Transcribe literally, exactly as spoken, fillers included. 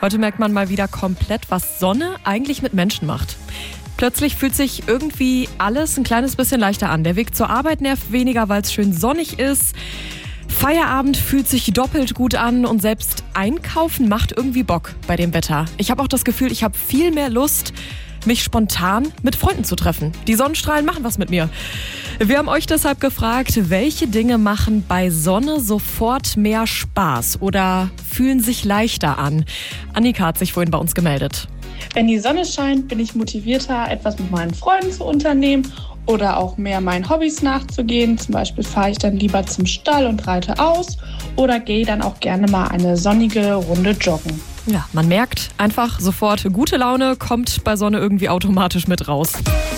Heute merkt man mal wieder komplett, was Sonne eigentlich mit Menschen macht. Plötzlich fühlt sich irgendwie alles ein kleines bisschen leichter an. Der Weg zur Arbeit nervt weniger, weil es schön sonnig ist. Feierabend fühlt sich doppelt gut an und selbst einkaufen macht irgendwie Bock bei dem Wetter. Ich habe auch das Gefühl, ich habe viel mehr Lust, mich spontan mit Freunden zu treffen. Die Sonnenstrahlen machen was mit mir. Wir haben euch deshalb gefragt, welche Dinge machen bei Sonne sofort mehr Spaß oder fühlen sich leichter an? Annika hat sich vorhin bei uns gemeldet. Wenn die Sonne scheint, bin ich motivierter, etwas mit meinen Freunden zu unternehmen oder auch mehr meinen Hobbys nachzugehen. Zum Beispiel fahre ich dann lieber zum Stall und reite aus oder gehe dann auch gerne mal eine sonnige Runde joggen. Ja, man merkt einfach sofort, gute Laune kommt bei Sonne irgendwie automatisch mit raus.